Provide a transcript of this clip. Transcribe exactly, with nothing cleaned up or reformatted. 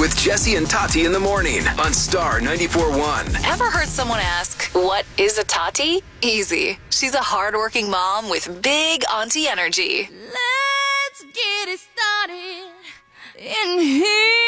with Jesse and Tati in the morning on Star ninety-four point one. Ever heard someone ask, what is a Tati? Easy. She's a hardworking mom with big auntie energy. Let's get it started in here.